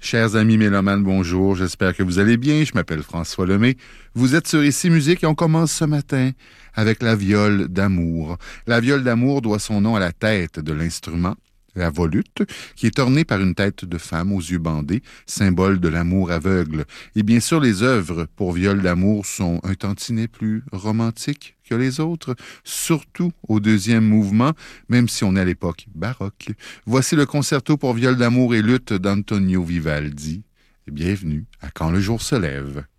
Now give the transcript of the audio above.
Chers amis mélomanes, bonjour, j'espère que vous allez bien. Je m'appelle François Lemay. Vous êtes sur Ici Musique et on commence ce matin avec la viole d'amour. La viole d'amour doit son nom à la tête de l'instrument, la volute, qui est ornée par une tête de femme aux yeux bandés, symbole de l'amour aveugle. Et bien sûr, les œuvres pour viole d'amour sont un tantinet plus romantiques que les autres, surtout au deuxième mouvement, même si on est à l'époque baroque. Voici le concerto pour viole d'amour et luth d'Antonio Vivaldi. Et bienvenue à Quand le jour se lève.